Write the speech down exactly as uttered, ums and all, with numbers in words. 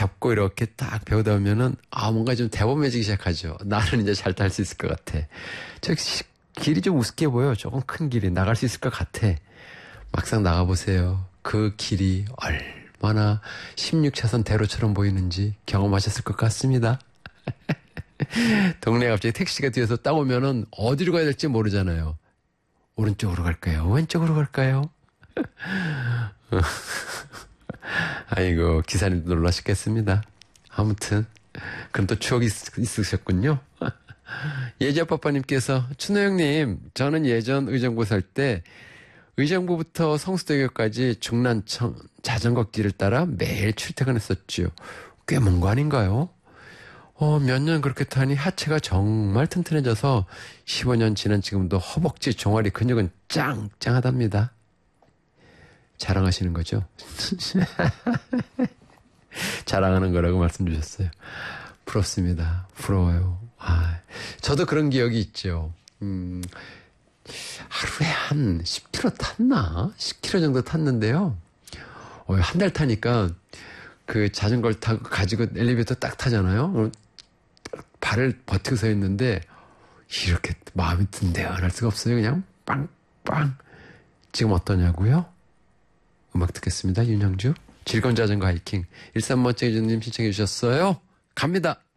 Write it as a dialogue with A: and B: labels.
A: 잡고 이렇게 딱 배우다 보면은 아 뭔가 좀 대범해지기 시작하죠. 나는 이제 잘 탈 수 있을 것 같아. 저 길이 좀 우습게 보여. 조금 큰 길이 나갈 수 있을 것 같아. 막상 나가보세요. 그 길이 얼마나 십육 차선 대로처럼 보이는지 경험하셨을 것 같습니다. 동네에 갑자기 택시가 뒤에서 딱 오면은 어디로 가야 될지 모르잖아요. 오른쪽으로 갈까요? 왼쪽으로 갈까요? 아이고, 기사님도 놀라셨겠습니다. 아무튼, 그럼 또 추억이 있, 있으셨군요. 예지아빠빠님께서, 춘호 형님, 저는 예전 의정부 살 때, 의정부부터 성수대교까지 중란청 자전거 길을 따라 매일 출퇴근했었죠. 꽤 먼 거 아닌가요? 어, 몇 년 그렇게 타니 하체가 정말 튼튼해져서 십오 년 지난 지금도 허벅지, 종아리 근육은 짱짱하답니다. 자랑하시는 거죠? 자랑하는 거라고 말씀 주셨어요. 부럽습니다. 부러워요. 아, 저도 그런 기억이 있죠. 음, 하루에 한 십 킬로미터 탔나? 십 킬로미터 정도 탔는데요. 어, 한 달 타니까 그 자전거를 타고 가지고 엘리베이터 딱 타잖아요. 발을 버티고 서 있는데 이렇게 마음이 든대어할 수가 없어요. 그냥 빵빵. 지금 어떠냐고요? 음악 듣겠습니다. 윤형주. 즐거운 자전거 하이킹. 일삼 번째 주님 신청해 주셨어요. 갑니다.